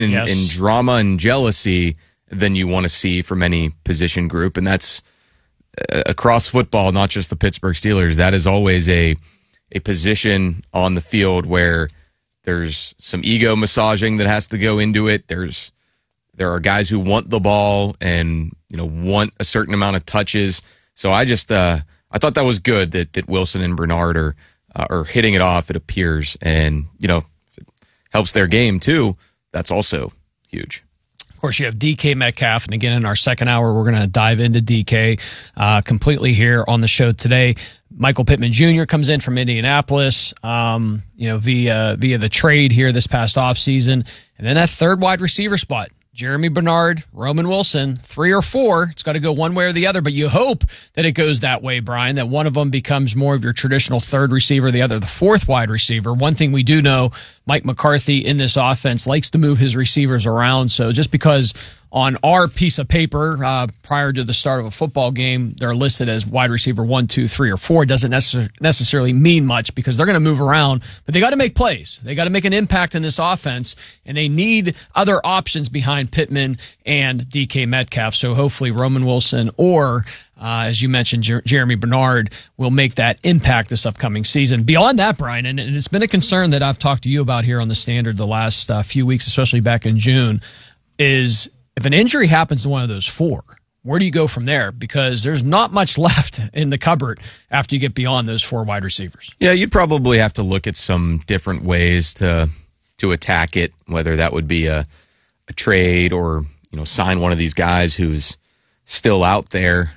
in drama and jealousy than you want to see from any position group. And that's across football, not just the Pittsburgh Steelers. That is always a position on the field where there's some ego massaging that has to go into it. There are guys who want the ball and want a certain amount of touches. So I thought that was good that Wilson and Bernard are hitting it off, it appears, and if it helps their game too, that's also huge. Of course, you have DK Metcalf, and again, in our second hour, we're going to dive into DK completely here on the show today. Michael Pittman Jr. comes in from Indianapolis, via the trade here this past offseason, and then that third wide receiver spot. Jeremy Bernard, Roman Wilson, 3 or 4. It's got to go one way or the other, but you hope that it goes that way, Brian, that one of them becomes more of your traditional third receiver, the other the fourth wide receiver. One thing we do know, Mike McCarthy in this offense likes to move his receivers around, so just because on our piece of paper prior to the start of a football game, they're listed as wide receiver 1, 2, 3, or 4. Doesn't necessarily mean much because they're going to move around, but they got to make plays. They got to make an impact in this offense, and they need other options behind Pittman and DK Metcalf. So hopefully Roman Wilson or, as you mentioned, Jeremy Bernard will make that impact this upcoming season. Beyond that, Brian, and it's been a concern that I've talked to you about here on the Standard the last few weeks, especially back in June, is if an injury happens to one of those 4, where do you go from there? Because there's not much left in the cupboard after you get beyond those 4 wide receivers. Yeah, you'd probably have to look at some different ways to attack it, whether that would be a trade or sign one of these guys who's still out there.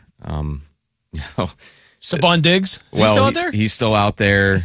Stephon Diggs? Is he still out there? He's still out there.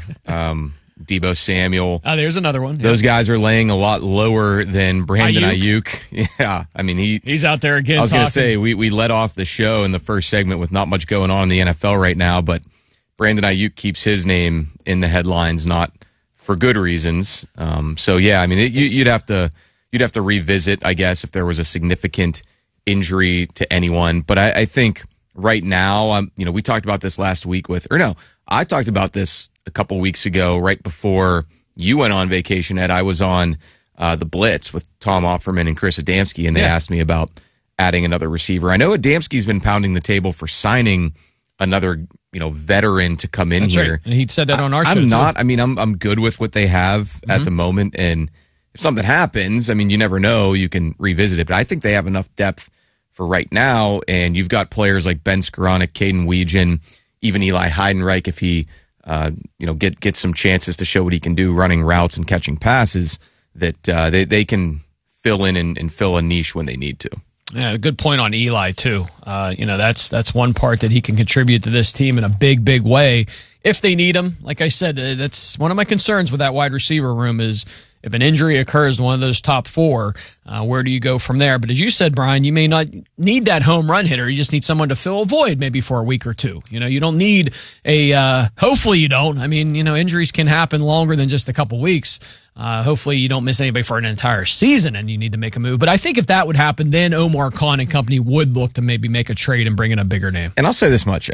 Deebo Samuel. There's another one. Those guys are laying a lot lower than Brandon Ayuk. Yeah, I mean he's out there again. I was going to say we let off the show in the first segment with not much going on in the NFL right now, but Brandon Ayuk keeps his name in the headlines, not for good reasons. So yeah, I mean you'd have to revisit, I guess, if there was a significant injury to anyone. But I think right now, we talked about this last week I talked about this a couple weeks ago, right before you went on vacation, Ed. I was on the Blitz with Tom Opferman and Chris Adamski, and they asked me about adding another receiver. I know Adamski's been pounding the table for signing another, veteran to come in here. Right. And he said that on our show. I'm good with what they have at the moment, and if something happens, you never know, you can revisit it. But I think they have enough depth for right now, and you've got players like Ben Skoranek, Caden Weegan, even Eli Heidenreich, if he get some chances to show what he can do running routes and catching passes, that they can fill in and fill a niche when they need to. Yeah, good point on Eli too. That's one part that he can contribute to this team in a big, big way if they need him. Like I said, that's one of my concerns with that wide receiver room is if an injury occurs to one of those top 4, where do you go from there? But as you said, Brian, you may not need that home run hitter. You just need someone to fill a void maybe for a week or 2. You don't need hopefully you don't. Injuries can happen longer than just a couple weeks. Hopefully you don't miss anybody for an entire season and you need to make a move. But I think if that would happen, then Omar Khan and company would look to maybe make a trade and bring in a bigger name. And I'll say this much.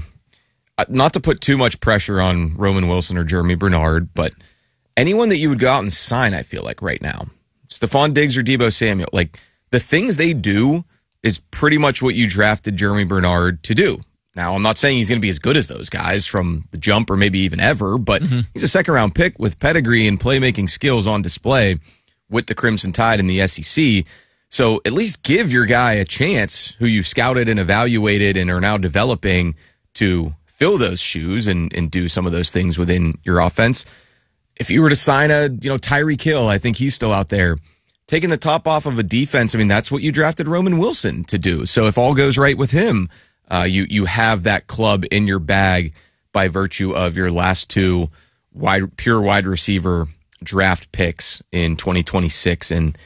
Not to put too much pressure on Roman Wilson or Jeremy Bernard, but anyone that you would go out and sign, I feel like right now, Stephon Diggs or Deebo Samuel, like the things they do is pretty much what you drafted Jeremy Bernard to do. Now, I'm not saying he's going to be as good as those guys from the jump or maybe even ever, but he's a second-round pick with pedigree and playmaking skills on display with the Crimson Tide in the SEC. So at least give your guy a chance who you scouted and evaluated and are now developing to fill those shoes and do some of those things within your offense. If you were to sign a, Tyreek Hill, I think he's still out there taking the top off of a defense. That's what you drafted Roman Wilson to do. So if all goes right with him, you have that club in your bag by virtue of your last 2 pure wide receiver draft picks in 2026 and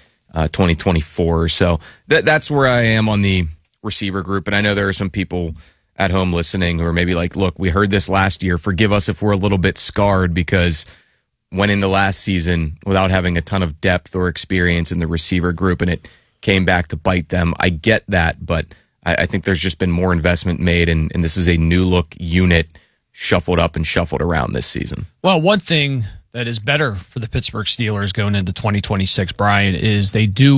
2024. So that's where I am on the receiver group. And I know there are some people at home listening who are maybe like, look, we heard this last year. Forgive us if we're a little bit scarred because went into last season without having a ton of depth or experience in the receiver group, and it came back to bite them. I get that, but I think there's just been more investment made, and this is a new-look unit shuffled up and shuffled around this season. Well, one thing that is better for the Pittsburgh Steelers going into 2026, Brian, is they do